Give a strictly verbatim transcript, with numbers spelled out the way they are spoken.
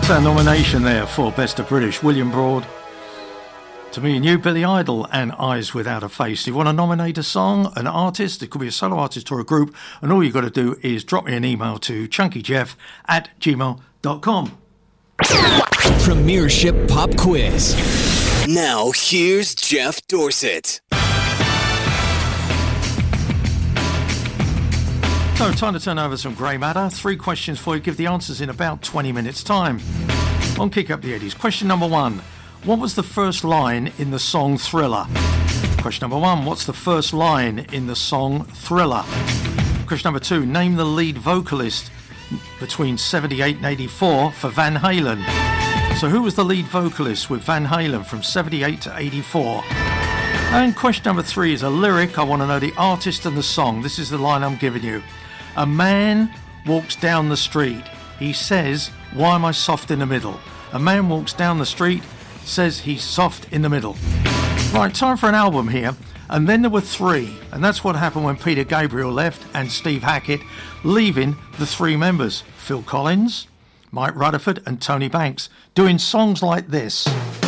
A nomination there for Best of British. William Broad, To Me and You, Billy Idol, and Eyes Without a Face. You want to nominate a song, an artist, it could be a solo artist or a group, and all you've got to do is drop me an email to chunkyjeff at gmail dot com. Premiership Pop Quiz. Now here's Jeff Dorset. So, time to turn over some grey matter. Three questions for you. Give the answers in about twenty minutes' time. On Kick Up the eighties. Question number one. What was the first line in the song Thriller? Question number one. What's the first line in the song Thriller? Question number two. Name the lead vocalist between seventy-eight and eighty-four for Van Halen. So, who was the lead vocalist with Van Halen from seventy-eight to eighty-four? And question number three is a lyric. I want to know the artist and the song. This is the line I'm giving you. A man walks down the street. He says, why am I soft in the middle? A man walks down the street, says he's soft in the middle. Right, time for an album here. And then there were three. And that's what happened when Peter Gabriel left and Steve Hackett, leaving the three members. Phil Collins, Mike Rutherford and Tony Banks, doing songs like this.